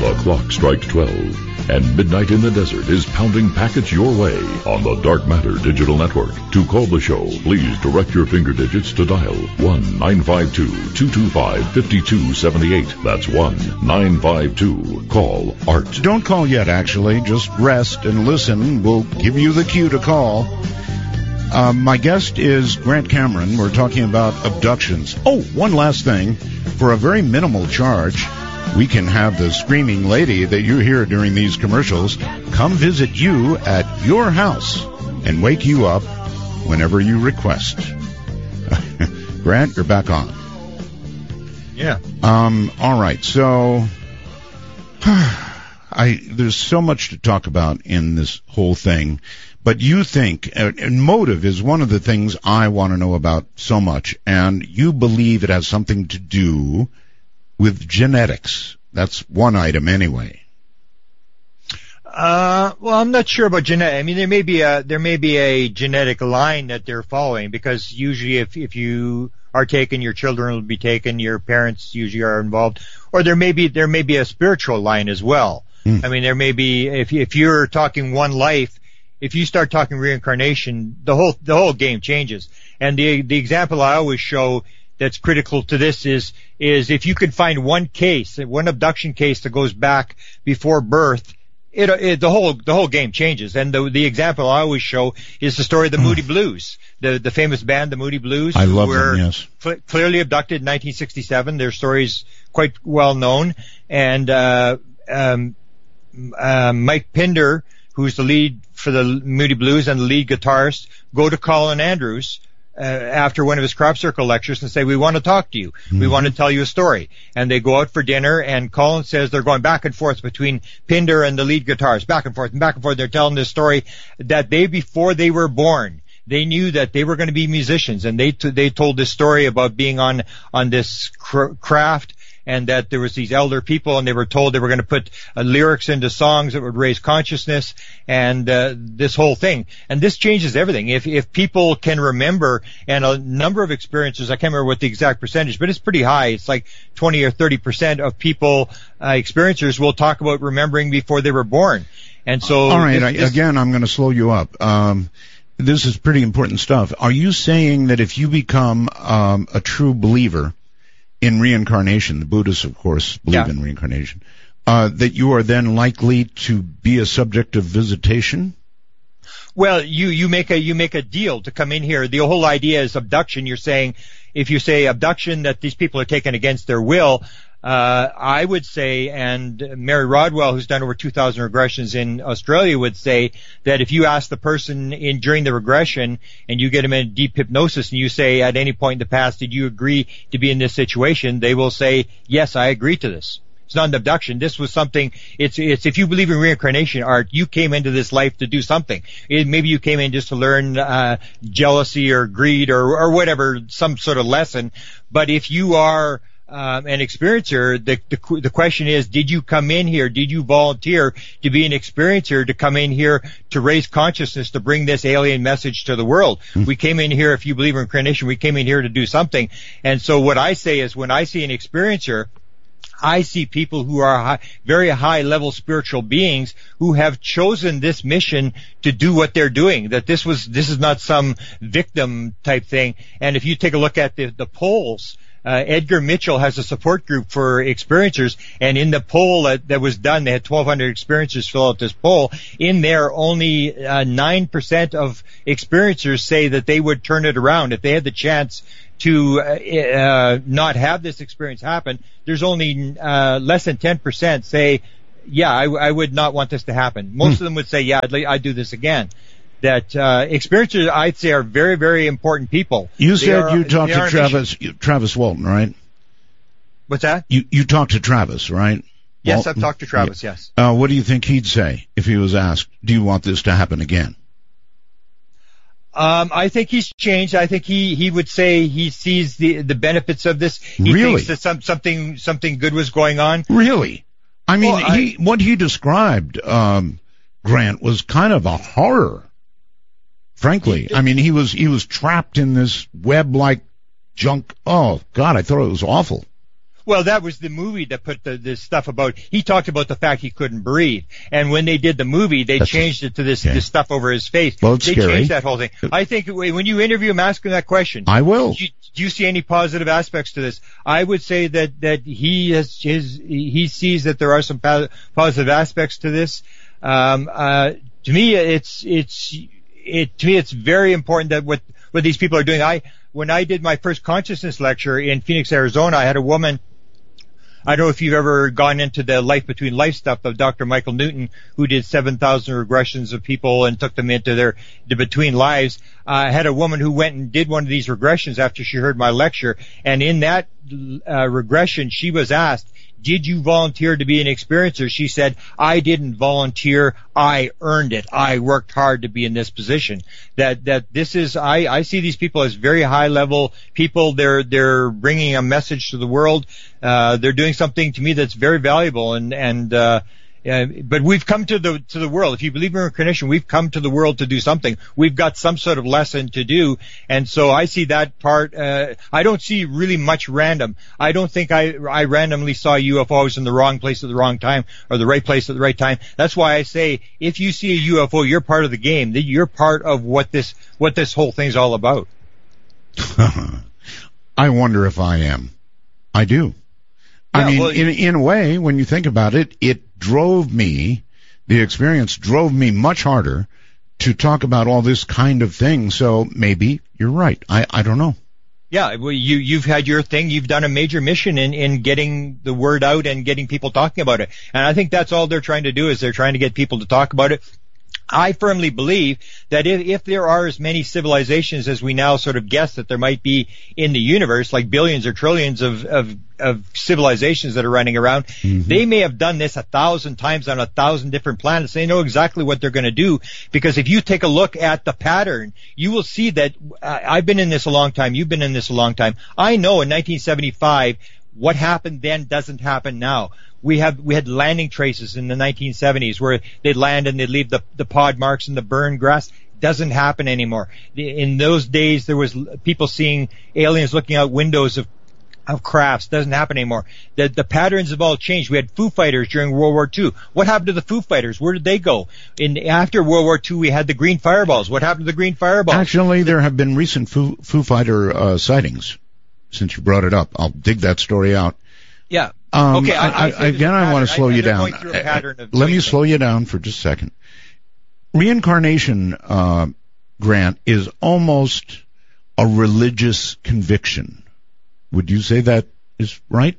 The clock strikes 12, and midnight in the desert is pounding packets your way on the Dark Matter Digital Network. To call the show, please direct your finger digits to dial 1-952-225-5278. That's 1-952-CALL-ART. Don't call yet, actually. Just rest and listen. We'll give you the cue to call. My guest is Grant Cameron. We're talking about abductions. Oh, one last thing. For a very minimal charge, we can have the screaming lady that you hear during these commercials come visit you at your house and wake you up whenever you request. Grant, you're back on. Yeah. All right. So, there's so much to talk about in this whole thing. But you think, and motive is one of the things I want to know about so much, and you believe it has something to do with genetics. That's one item anyway. Well, I'm not sure about genetic. I mean, there may be a genetic line that they're following, because usually if you are taken, your children will be taken, your parents usually are involved, or there may be a spiritual line as well. I mean, there may be, if you're talking one life, if you start talking reincarnation, the whole game changes. And the example I always show that's critical to this is if you can find one abduction case that goes back before birth, the whole game changes. And the example I always show is the story of the Moody Blues, the famous band, the Moody Blues. I love them, yes. Clearly abducted in 1967. Their story's quite well known. And Mike Pinder, who's the lead for the Moody Blues and the lead guitarist, go to Colin Andrews after one of his crop circle lectures and say, we want to talk to you. We want to tell you a story. And they go out for dinner, and Colin says they're going back and forth between Pinder and the lead guitarist, back and forth and back and forth. They're telling this story that before they were born, they knew that they were going to be musicians, and they told this story about being on this craft, and that there was these elder people, and they were told they were going to put lyrics into songs that would raise consciousness, and this whole thing. And this changes everything. If people can remember, and a number of experiencers, I can't remember what the exact percentage, but it's pretty high. It's like 20 or 30% of people, experiencers, will talk about remembering before they were born. And so, all right, again, I'm going to slow you up. This is pretty important stuff. Are you saying that if you become a true believer in reincarnation, the Buddhists, of course, believe in reincarnation, that you are then likely to be a subject of visitation? Well, you make a deal to come in here. The whole idea is abduction. You're saying, if you say abduction, that these people are taken against their will, I would say, and Mary Rodwell, who's done over 2,000 regressions in Australia, would say that if you ask the person during the regression and you get them in deep hypnosis and you say at any point in the past, did you agree to be in this situation? They will say, yes, I agree to this. It's not an abduction. This was something, it's if you believe in reincarnation, Art, you came into this life to do something. Maybe you came in just to learn jealousy or greed or whatever, some sort of lesson. But if you are an experiencer, the question is, did you come in here? Did you volunteer to be an experiencer, to come in here to raise consciousness, to bring this alien message to the world? We came in here, if you believe in reincarnation, we came in here to do something. And so what I say is, when I see an experiencer, I see people who are very high level spiritual beings who have chosen this mission to do what they're doing, that this is not some victim type thing. And if you take a look at the polls, Edgar Mitchell has a support group for experiencers, and in the poll that was done, they had 1,200 experiencers fill out this poll. In there, only 9% of experiencers say that they would turn it around if they had the chance to not have this experience happen. There's only less than 10% say, yeah, I would not want this to happen. Most of them would say, yeah, I'd do this again. That experiencers, I'd say, are very, very important people. You said you talked to Travis Walton, right? What's that? You talked to Travis, right? Yes, I've talked to Travis, yes. What do you think he'd say if he was asked, do you want this to happen again? I think he's changed. I think he would say he sees the benefits of this. He really? thinks that something good was going on. Really? I mean, what he described, Grant, was kind of a horror. Frankly, I mean, he was trapped in this web-like junk. Oh God, I thought it was awful. Well, that was the movie that put this stuff about, he talked about the fact he couldn't breathe. And when they did the movie, they changed it to this stuff over his face. Well, it's they scary. changed that whole thing. I think when you interview him, ask him that question. I will. Do you see any positive aspects to this? I would say that he sees that there are some positive aspects to this. To me, it's very important that what these people are doing. When I did my first consciousness lecture in Phoenix, Arizona, I had a woman. I don't know if you've ever gone into the life between life stuff of Dr. Michael Newton, who did 7,000 regressions of people and took them into the between lives. I had a woman who went and did one of these regressions after she heard my lecture. And in that regression, she was asked, did you volunteer to be an experiencer? She said, I didn't volunteer. I earned it. I worked hard to be in this position. That this is, I see these people as very high level people. They're bringing a message to the world. They're doing something to me that's very valuable. But we've come to the world. If you believe in reincarnation, we've come to the world to do something. We've got some sort of lesson to do. And so I see that part, I don't see really much random. I don't think I randomly saw UFOs in the wrong place at the wrong time or the right place at the right time. That's why I say, if you see a UFO, you're part of the game. You're part of what this whole thing's all about. I wonder if I am. I do. Yeah, I mean, in a way, when you think about it, the experience drove me much harder to talk about all this kind of thing. So maybe you're right. I don't know. Yeah, well, you've had your thing. You've done a major mission in getting the word out and getting people talking about it. And I think that's all they're trying to do, is they're trying to get people to talk about it. I firmly believe that if there are as many civilizations as we now sort of guess that there might be in the universe, like billions or trillions of civilizations that are running around, they may have done this 1,000 times on 1,000 different planets. They know exactly what they're going to do, because if you take a look at the pattern, you will see that I've been in this a long time. You've been in this a long time. I know in 1975, what happened then doesn't happen now. We had landing traces in the 1970s where they'd land and they'd leave the pod marks and the burned grass. Doesn't happen anymore. In those days, there was people seeing aliens looking out windows of crafts. Doesn't happen anymore. The patterns have all changed. We had Foo Fighters during World War II. What happened to the Foo Fighters? Where did they go? After World War II, we had the green fireballs. What happened to the green fireballs? Actually, there have been recent Foo Fighter sightings. Since you brought it up, I'll dig that story out. Yeah. Okay. I want to slow you down. Let me slow you down for just a second. Reincarnation, Grant, is almost a religious conviction. Would you say that is right?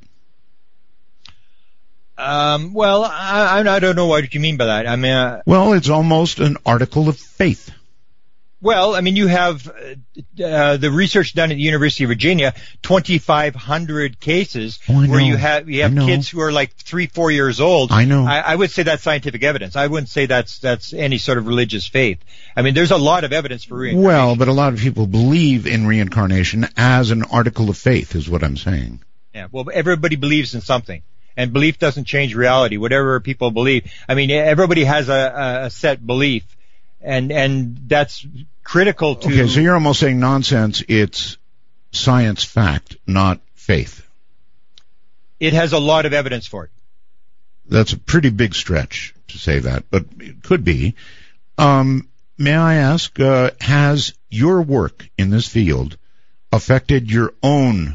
Well, I don't know what you mean by that. I mean, well, it's almost an article of faith. Well, I mean, you have the research done at the University of Virginia, 2,500 cases where you have kids who are like 3-4 years old. I know. I would say that's scientific evidence. I wouldn't say that's any sort of religious faith. I mean, there's a lot of evidence for reincarnation. Well, but a lot of people believe in reincarnation as an article of faith, is what I'm saying. Yeah. Well, everybody believes in something. And belief doesn't change reality. Whatever people believe. I mean, everybody has a set belief. And that's critical to... Okay, so you're almost saying nonsense. It's science fact, not faith. It has a lot of evidence for it. That's a pretty big stretch to say that, but it could be. May I ask, has your work in this field affected your own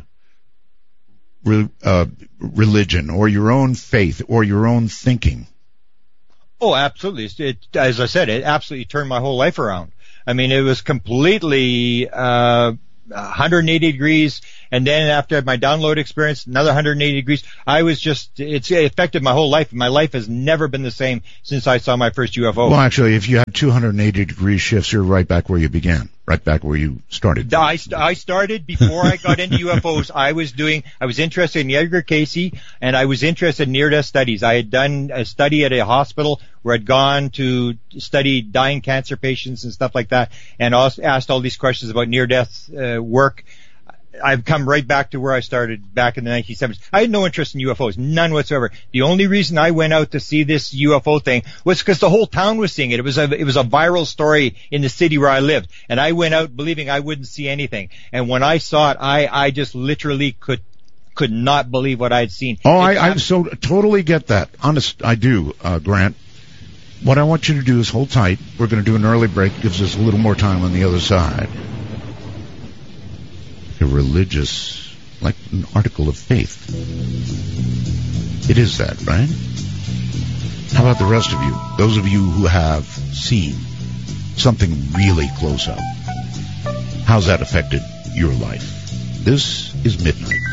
religion or your own faith or your own thinking? Oh, absolutely. As I said, it absolutely turned my whole life around. I mean, it was completely 180 degrees, and then after my download experience, another 180 degrees. It affected my whole life. My life has never been the same since I saw my first UFO. Well, actually, if you had 280 degree shifts, you're right back where you began, right back where you started. I started before I got into UFOs. I was interested in Edgar Cayce, and I was interested in near-death studies. I had done a study at a hospital where I'd gone to study dying cancer patients and stuff like that, and also asked all these questions about near-death work. I've come right back to where I started back in the 1970s. I had no interest in UFOs, none whatsoever. The only reason I went out to see this UFO thing was because the whole town was seeing it. It was a viral story in the city where I lived, and I went out believing I wouldn't see anything. And when I saw it, I just literally could not believe what I'd seen. Oh, I so totally get that. Honest, I do, Grant. What I want you to do is hold tight. We're going to do an early break. Gives us a little more time on the other side. A religious, like an article of faith. It is that, right? How about the rest of you? Those of you who have seen something really close up. How's that affected your life? This is Midnight.